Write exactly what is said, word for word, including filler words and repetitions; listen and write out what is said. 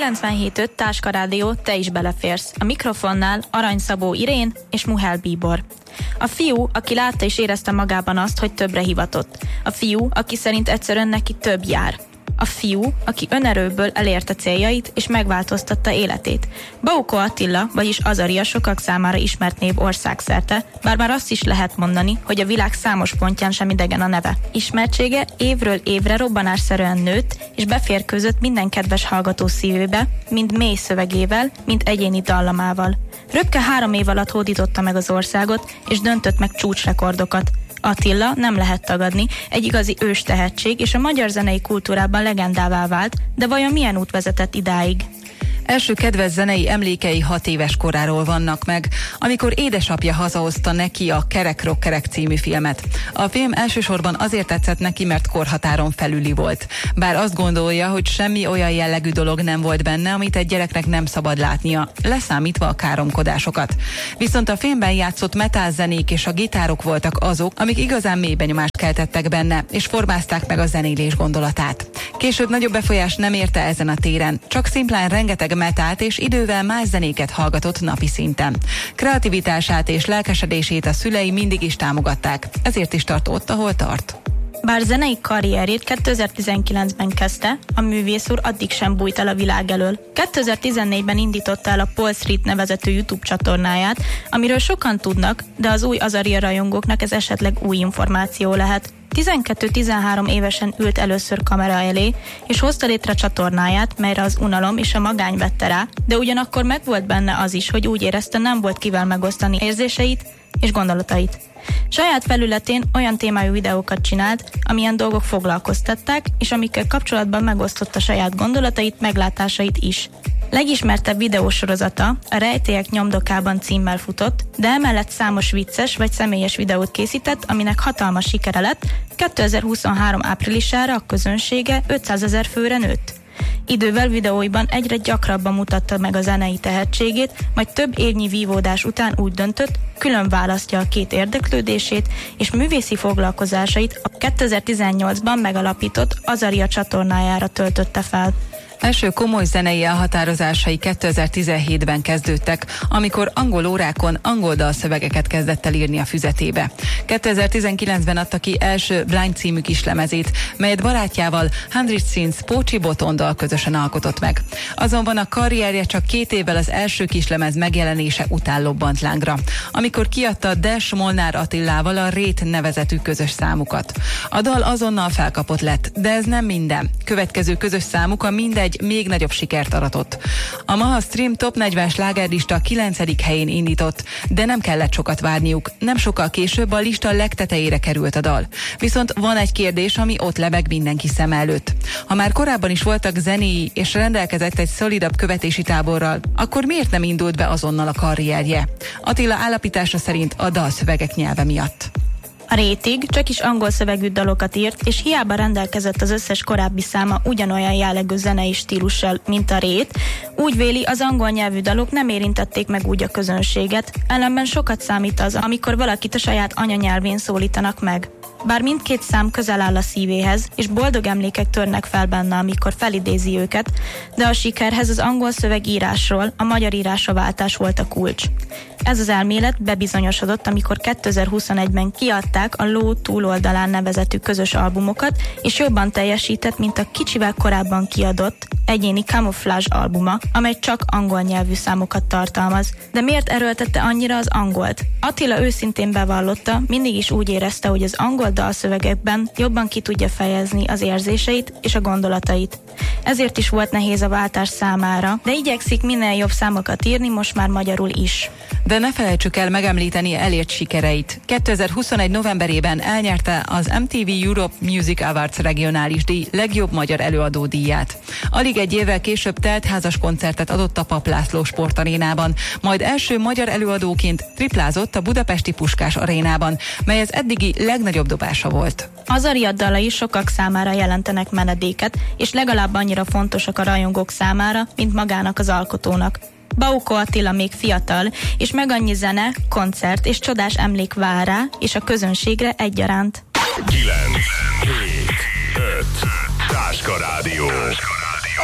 kilencvenhét öt Táska Rádió, te is beleférsz. A mikrofonnál Arany Szabó Irén és Muhel Bíbor. A fiú, aki látta és érezte magában azt, hogy többre hivatott. A fiú, aki szerint egyszerűen neki több jár. A fiú, aki önerőből elérte céljait és megváltoztatta életét. Baukó Attila, vagyis Azaria sokak számára ismert név országszerte, bár már azt is lehet mondani, hogy a világ számos pontján sem idegen a neve. Ismertsége évről évre robbanásszerűen nőtt, és beférkőzött minden kedves hallgató szívébe, mind mély szövegével, mind egyéni dallamával. Röpke három év alatt hódította meg az országot, és döntött meg csúcsrekordokat. Attila, nem lehet tagadni, egy igazi ős tehetség, és a magyar zenei kultúrában legendává vált, de vajon milyen út vezetett idáig? Első kedves zenei emlékei hat éves koráról vannak meg, amikor édesapja hazahozta neki a Kerek Rockerek című filmet. A film elsősorban azért tetszett neki, mert korhatáron felüli volt. Bár azt gondolja, hogy semmi olyan jellegű dolog nem volt benne, amit egy gyereknek nem szabad látnia, leszámítva a káromkodásokat. Viszont a filmben játszott metal zenék és a gitárok voltak azok, amik igazán mély benyomást keltettek benne, és formázták meg a zenélés gondolatát. Később nagyobb befolyás nem érte ezen a téren, csak szimplán rengeteg metált és idővel más zenéket hallgatott napi szinten. Kreativitását és lelkesedését a szülei mindig is támogatták, ezért is tart ott, ahol tart. Bár zenei karrierjét kétezer-tizenkilencben kezdte, a művész úr addig sem bújt el a világ elől. kétezer-tizennégyben indította el a Paul Street nevezetű YouTube csatornáját, amiről sokan tudnak, de az új Azaria rajongóknak ez esetleg új információ lehet. tizenkettő-tizenhárom évesen ült először kamera elé, és hozta létre csatornáját, melyre az unalom és a magány vette rá, de ugyanakkor megvolt benne az is, hogy úgy érezte, nem volt kivel megosztani érzéseit és gondolatait. Saját felületén olyan témájú videókat csinált, amilyen dolgok foglalkoztatták, és amikkel kapcsolatban megosztotta saját gondolatait, meglátásait is. Legismertebb videósorozata a Rejtélyek nyomdokában címmel futott, de emellett számos vicces vagy személyes videót készített, aminek hatalmas sikere lett, kétezer-huszonhárom áprilisára a közönsége ötszázezer főre nőtt. Idővel videóiban egyre gyakrabban mutatta meg a zenei tehetségét, majd több évnyi vívódás után úgy döntött, külön választja a két érdeklődését és művészi foglalkozásait a kétezer-tizennyolcban megalapított Azaria csatornájára töltötte fel. Első komoly zenei elhatározásai kétezer-tizenhétben kezdődtek, amikor angol órákon angol dalszövegeket kezdett el írni a füzetébe. kétezer-tizenkilencben adta ki első Blind című kislemezét, melyet barátjával Hundred Sins Pócsi Botondal közösen alkotott meg. Azonban a karrierje csak két évvel az első kislemez megjelenése után lobbant lángra, amikor kiadta Dash Molnár Attilával a Rét nevezetű közös számukat. A dal azonnal felkapott lett, de ez nem minden. Következő közös számuk a Mindegy még nagyobb sikert aratott. A Maha Stream Top negyven slágerlista kilencedik helyén indított, de nem kellett sokat várniuk. Nem sokkal később a lista legtetejére került a dal. Viszont van egy kérdés, ami ott lebeg mindenki szem előtt. Ha már korábban is voltak zenéi, és rendelkezett egy szolidabb követési táborral, akkor miért nem indult be azonnal a karrierje? Attila állapítása szerint a dalszövegek nyelve miatt. A Rétig csak is angol szövegű dalokat írt, és hiába rendelkezett az összes korábbi száma ugyanolyan jellegű zenei stílussal, mint a Rét, úgy véli, az angol nyelvű dalok nem érintették meg úgy a közönséget, ellenben sokat számít az, amikor valakit a saját anyanyelvén szólítanak meg. Bár mindkét szám közel áll a szívéhez, és boldog emlékek törnek fel benne, amikor felidézi őket, de a sikerhez az angol szövegírásról a magyar írásaváltás volt a kulcs. Ez az elmélet bebizonyosodott, amikor kétezer-huszonegyben kiadták a Ló túloldalán nevezetű közös albumokat, és jobban teljesített, mint a kicsivel korábban kiadott egyéni Camouflage albuma, amely csak angol nyelvű számokat tartalmaz. De miért erőltette annyira az angolt? Attila őszintén bevallotta, mindig is úgy érezte, hogy az angol dalszövegekben jobban ki tudja fejezni az érzéseit és a gondolatait. Ezért is volt nehéz a váltás számára, de igyekszik minél jobb számokat írni, most már magyarul is. De ne felejtsük el megemlíteni elért sikereit. kétezer-huszonegy novemberében elnyerte az em té vé Europe Music Awards regionális díj legjobb magyar előadó díját. Alig egy évvel később teltházas koncertet adott a Papp László sportarénában, majd első magyar előadóként triplázott a budapesti Puskás arénában, mely az eddigi legnagyobb dobása volt. Azaria dalai sokak számára jelentenek menedéket, és legalább annyira fontosak a rajongók számára, mint magának az alkotónak. Baukó Attila még fiatal, és meg annyi zene, koncert és csodás emlék vár rá, és a közönségre egyaránt. kilenc, hét, öt, Táska Rádió.